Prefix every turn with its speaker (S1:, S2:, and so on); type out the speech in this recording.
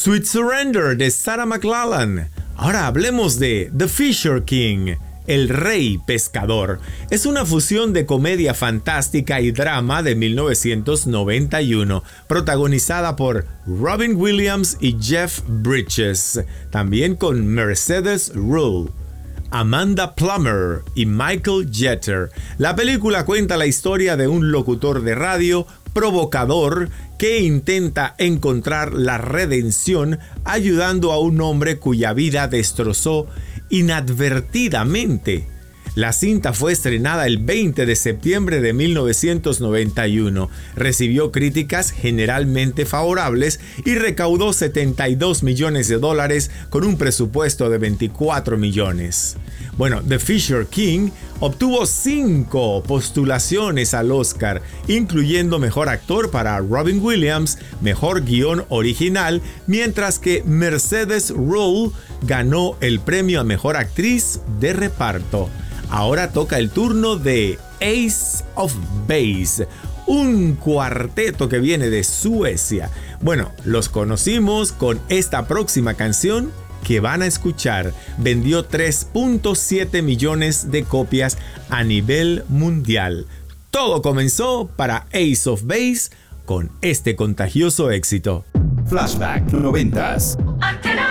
S1: Sweet Surrender de Sarah McLachlan. Ahora hablemos de The Fisher King, El Rey Pescador. Es una fusión de comedia fantástica y drama de 1991, protagonizada por Robin Williams y Jeff Bridges, también con Mercedes Ruehl, Amanda Plummer y Michael Jeter. La película cuenta la historia de un locutor de radio provocador que intenta encontrar la redención ayudando a un hombre cuya vida destrozó inadvertidamente. La cinta fue estrenada el 20 de septiembre de 1991, recibió críticas generalmente favorables y recaudó $72 millones con un presupuesto de 24 millones. Bueno, The Fisher King obtuvo 5 postulaciones al Oscar, incluyendo Mejor Actor para Robin Williams, Mejor Guión Original, mientras que Mercedes Ruehl ganó el premio a Mejor Actriz de Reparto. Ahora toca el turno de Ace of Base, un cuarteto que viene de Suecia. Bueno, los conocimos con esta próxima canción que van a escuchar. Vendió 3.7 millones de copias a nivel mundial. Todo comenzó para Ace of Base con este contagioso éxito.
S2: Flashback 90s.
S3: Antena